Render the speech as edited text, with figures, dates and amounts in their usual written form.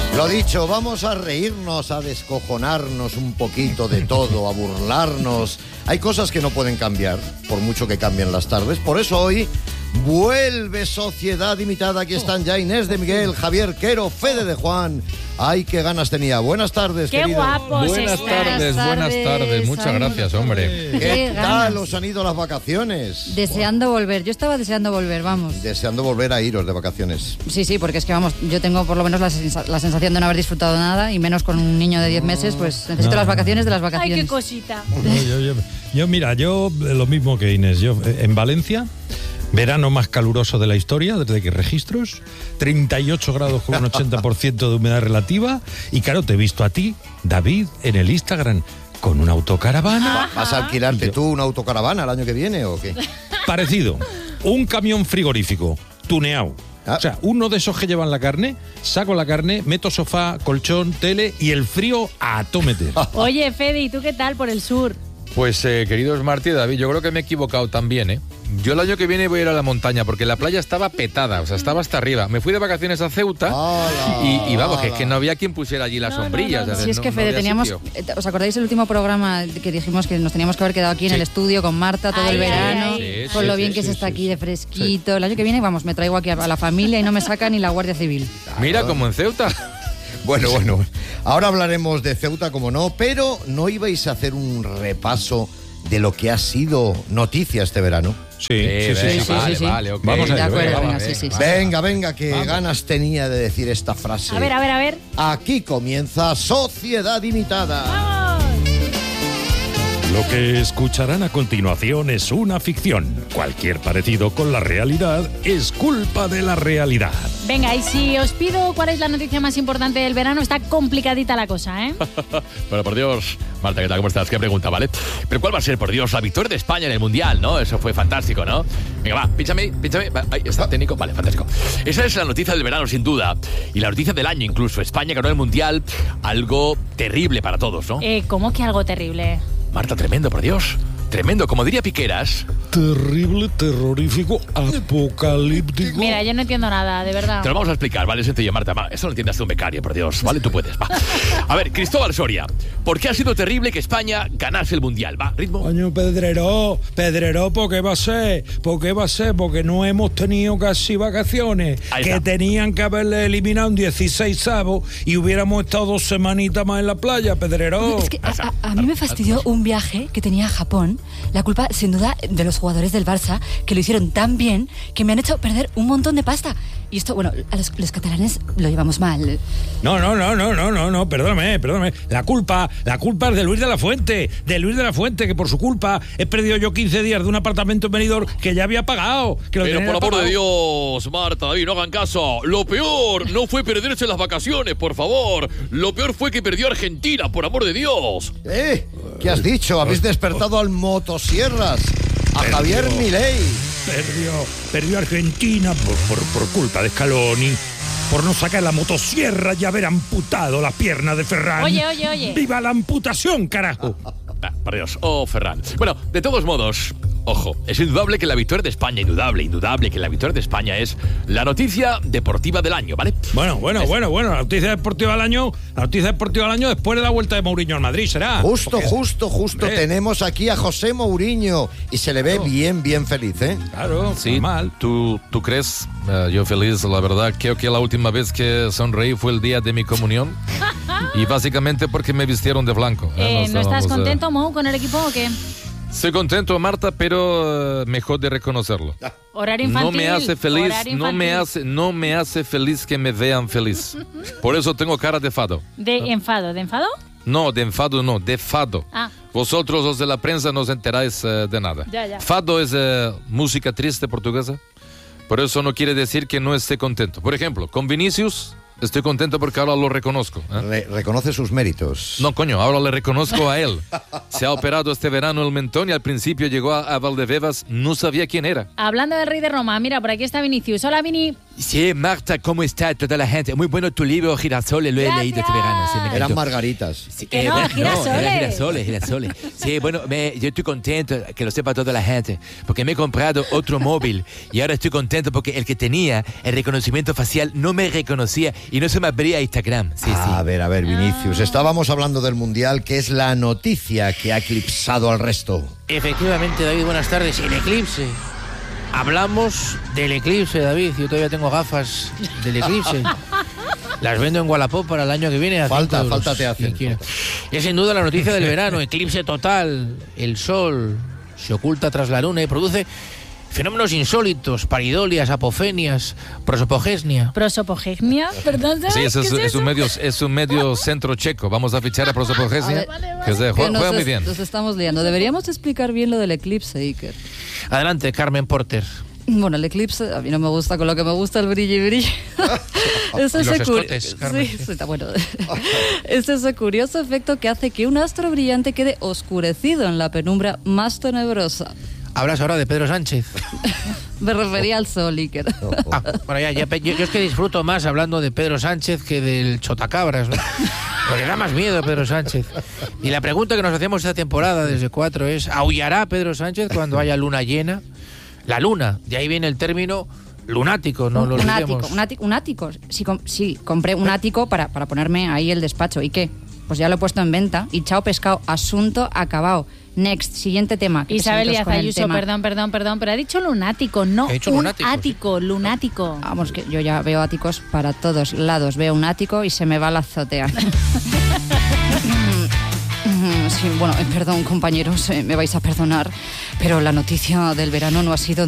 Lo dicho, vamos a reírnos, a descojonarnos un poquito de todo, a burlarnos. Hay cosas que no pueden cambiar, por mucho que cambien las tardes. Por eso hoy vuelve Sociedad Imitada. Aquí están ya Inés de Miguel, Javier Quero, Fede de Juan. ¡Ay, qué ganas tenía! Buenas tardes, ¡Qué querido. guapos! Buenas tardes. Muchas gracias, hombre. ¿Qué tal os han ido las vacaciones? Deseando volver. Yo estaba deseando volver, vamos. Deseando volver a iros de vacaciones. Sí, porque es que, vamos, yo tengo por lo menos la sensación de no haber disfrutado nada, y menos con un niño de 10 meses, pues necesito las vacaciones de las vacaciones. ¡Ay, qué cosita! Yo lo mismo que Inés. Yo en Valencia, verano más caluroso de la historia, desde que registros, 38 grados con un 80% de humedad relativa, y claro, te he visto a ti, David, en el Instagram, con una autocaravana. ¿Vas a alquilarte tú una autocaravana el año que viene o qué? Parecido, un camión frigorífico, tuneado. O sea, uno de esos que llevan la carne, saco la carne, meto sofá, colchón, tele y el frío a todo meter. Oye, Fede, ¿y tú qué tal por el sur? Pues, queridos Martí y David, yo creo que me he equivocado también, ¿eh? Yo el año que viene voy a ir a la montaña, porque la playa estaba petada, o sea, estaba hasta arriba. Me fui de vacaciones a Ceuta y vamos, que no había quien pusiera allí las sombrillas. No. Si es que, Fede, teníamos... ¿Os acordáis el último programa que dijimos que nos teníamos que haber quedado aquí en el estudio con Marta todo el verano? Con lo bien que se está aquí de fresquito. El año que viene, vamos, me traigo aquí a la familia y no me saca ni la Guardia Civil. Mira, como en Ceuta. Bueno, ahora hablaremos de Ceuta, como no, pero ¿no ibais a hacer un repaso de lo que ha sido noticia este verano? Sí. Vale, ok. Vamos a De acuerdo, ello, venga, sí. Venga, que ganas tenía de decir esta frase. A ver. Aquí comienza Sociedad Imitada. ¡Vamos! Lo que escucharán a continuación es una ficción. Cualquier parecido con la realidad es culpa de la realidad. Venga, y si os pido cuál es la noticia más importante del verano, está complicadita la cosa, ¿eh? Bueno, por Dios, Marta, ¿qué tal? ¿Cómo estás? ¿Qué pregunta, vale? Pero ¿cuál va a ser, por Dios? La victoria de España en el Mundial, ¿no? Eso fue fantástico, ¿no? Venga, va, pínchame. Ahí está, técnico. Vale, fantástico. Esa es la noticia del verano, sin duda. Y la noticia del año, incluso. España ganó el Mundial. Algo terrible para todos, ¿no? ¿Cómo que algo terrible? Marta, tremendo, por Dios. Tremendo, como diría Piqueras. Terrible, terrorífico, apocalíptico. Mira, yo no entiendo nada, de verdad. Te lo vamos a explicar, ¿vale? Sencillo, Marta. Esto lo entiendes tú, un becario, por Dios. ¿Vale? Tú puedes, va. A ver, Cristóbal Soria. ¿Por qué ha sido terrible que España ganase el Mundial? ¿Va? ¿Ritmo? Coño, Pedreró, ¿por qué va a ser? Porque no hemos tenido casi vacaciones. Que tenían que haberle eliminado un 16avo y hubiéramos estado 2 semanitas más en la playa, Pedreró. Es que a mí me fastidió un viaje que tenía a Japón. La culpa, sin duda, de los jugadores del Barça, que lo hicieron tan bien que me han hecho perder un montón de pasta. Y esto, bueno, a los catalanes lo llevamos mal. No, perdóname. La culpa es de Luis de la Fuente. Que por su culpa he perdido yo 15 días de un apartamento en Benidorm que ya había pagado. Pero por amor de Dios, Marta, David, no hagan caso. Lo peor no fue perderse las vacaciones, por favor. Lo peor fue que perdió Argentina, por amor de Dios. ¿Qué has dicho? Habéis despertado al motosierras, a Javier Milei. Perdió Argentina por culpa de Scaloni. Por no sacar la motosierra y haber amputado la pierna de Ferran. Oye. ¡Viva la amputación, carajo! Por Dios. Ferran. Bueno, de todos modos, ojo, es indudable que la victoria de España, indudable que la victoria de España es la noticia deportiva del año, ¿vale? Bueno, la noticia deportiva del año después de la vuelta de Mourinho al Madrid, será. Justo. Tenemos aquí a José Mourinho y se le ve bien feliz, ¿eh? Claro, Sí, normal. ¿Tú crees? Yo feliz, la verdad. Creo que la última vez que sonreí fue el día de mi comunión. Y básicamente porque me vistieron de blanco. ¿No estás contento, Mou, con el equipo o qué? Estoy contento, Marta, pero mejor de reconocerlo. Horario infantil. No me hace feliz, no me hace feliz que me vean feliz. Por eso tengo cara de fado. ¿De enfado? No, de enfado no, de fado. Vosotros, los de la prensa, no os enteráis de nada. Ya. Fado es música triste portuguesa. Por eso no quiere decir que no esté contento. Por ejemplo, con Vinicius estoy contento porque ahora lo reconozco. Reconoce sus méritos. No, coño, ahora le reconozco a él. Se ha operado este verano el mentón y al principio llegó a Valdebebas, no sabía quién era. Hablando del rey de Roma, mira, por aquí está Vinicius. Hola, Vini. Sí, Marta, ¿cómo está toda la gente? Muy bueno tu libro, Girasoles, lo he leído este verano. Sí, me encantó. Eran margaritas. Sí, Que no, girasoles. Era girasoles. Sí, bueno, yo estoy contento, que lo sepa toda la gente, porque me he comprado otro móvil y ahora estoy contento porque el que tenía el reconocimiento facial no me reconocía y no se me abría Instagram. Sí, sí. A ver, Vinicius, estábamos hablando del Mundial, que es la noticia que ha eclipsado al resto. Efectivamente, David, buenas tardes. El eclipse. Hablamos del eclipse, David. Yo todavía tengo gafas del eclipse. Las vendo en Wallapop para el año que viene. Falta te hacen. Es sin duda la noticia del verano. Eclipse total. El sol se oculta tras la luna y produce fenómenos insólitos, paridolias, apofenias, prosopogenia. ¿Prosopogenia? Perdón, Sí, ¿qué es un medio centro checo. Vamos a fichar a prosopogenia. Que juega muy bien. Nos estamos liando. Deberíamos explicar bien lo del eclipse, Iker. Adelante, Carmen Porter. Bueno, el eclipse a mí no me gusta con lo que me gusta el brilli. Es ese escotes, Carmen, sí, está bueno. Es ese curioso efecto que hace que un astro brillante quede oscurecido en la penumbra más tenebrosa. Hablas ahora de Pedro Sánchez. Me refería al sol, Iker. Bueno, yo es que disfruto más hablando de Pedro Sánchez que del chotacabras, ¿no? Porque da más miedo Pedro Sánchez. Y la pregunta que nos hacemos esta temporada desde 4 es: ¿aullará Pedro Sánchez cuando haya luna llena? La luna, de ahí viene el término lunático, no lo olvidemos. Un ático. Sí, compré un ático para ponerme ahí el despacho. ¿Y qué? Pues ya lo he puesto en venta y chao pescado, asunto acabado. Next, siguiente tema. Isabel Díaz Ayuso, perdón, pero ha dicho lunático, no un ático, lunático. Vamos, que yo ya veo áticos para todos lados. Veo un ático y se me va la azotea. Sí, bueno, perdón, compañeros, me vais a perdonar, pero la noticia del verano no ha sido